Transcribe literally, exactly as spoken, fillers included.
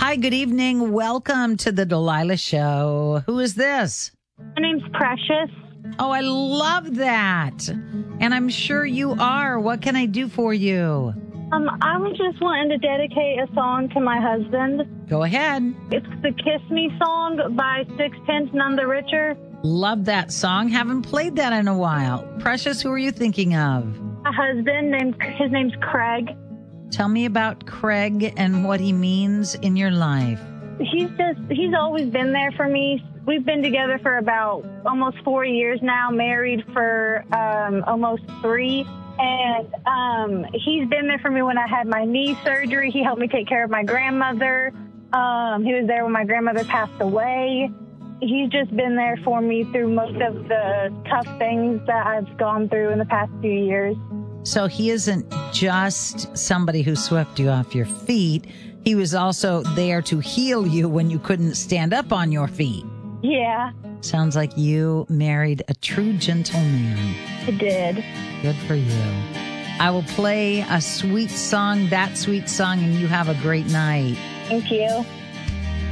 Hi, good evening. Welcome to the Delilah Show. Who is this? My name's Precious. Oh, I love that. And I'm sure you are. What can I do for you? Um, I was just wanting to dedicate a song to my husband. Go ahead. It's the Kiss Me song by Sixpence None the Richer. Love that song. Haven't played that in a while. Precious, who are you thinking of? My husband, named his name's Craig. Tell me about Craig and what he means in your life. He's just, he's always been there for me. We've been together for about almost four years now, married for um, almost three. And um, he's been there for me when I had my knee surgery. He helped me take care of my grandmother. Um, he was there when my grandmother passed away. He's just been there for me through most of the tough things that I've gone through in the past few years. So he isn't just somebody who swept you off your feet. He was also there to heal you when you couldn't stand up on your feet. Yeah. Sounds like you married a true gentleman. I did. Good for you. I will play a sweet song, that sweet song, and you have a great night. Thank you.